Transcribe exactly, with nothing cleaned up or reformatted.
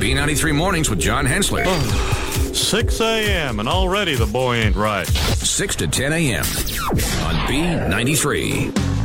B ninety-three Mornings with John Hensler. six a.m. and already the boy ain't right. six to ten a.m. on B ninety-three.